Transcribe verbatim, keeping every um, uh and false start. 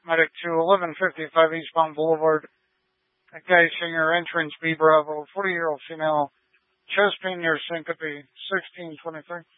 Medic to eleven fifty-five Eastbound Boulevard. That guy singer entrance B Bravo, forty-year-old female, chest pain near syncope, sixteen twenty-three.